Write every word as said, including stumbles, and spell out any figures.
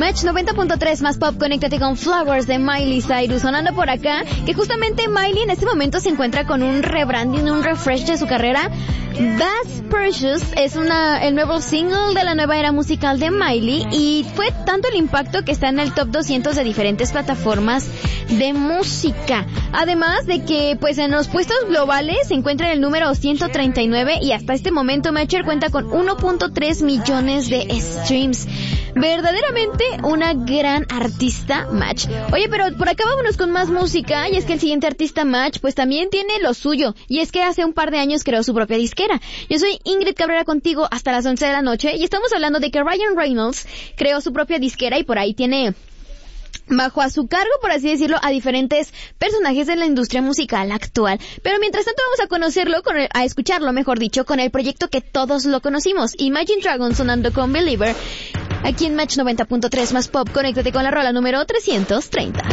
Match noventa punto tres más pop, conéctate con Flowers de Miley Cyrus, sonando por acá, que justamente Miley en este momento se encuentra con un rebranding, un refresh de su carrera. That's Precious es una, el nuevo single de la nueva era musical de Miley, y fue tanto el impacto que está en el top doscientos de diferentes plataformas de música. Además de que, pues, en los puestos globales se encuentra en el número ciento treinta y nueve, y hasta este momento Matcher cuenta con uno punto tres millones de streams. Verdaderamente una gran artista, Match. Oye, pero por acá vámonos con más música, y es que el siguiente artista, Match, pues también tiene lo suyo, y es que hace un par de años creó su propia disquera. Yo soy Ingrid Cabrera contigo hasta las once de la noche, y estamos hablando de que Ryan Reynolds creó su propia disquera, y por ahí tiene bajo a su cargo, por así decirlo, a diferentes personajes de la industria musical actual. Pero mientras tanto vamos a conocerlo, con el, a escucharlo, mejor dicho, con el proyecto que todos lo conocimos, Imagine Dragons, sonando con Believer, aquí en Match noventa punto tres más pop. Conéctate con la rola número trescientos treinta.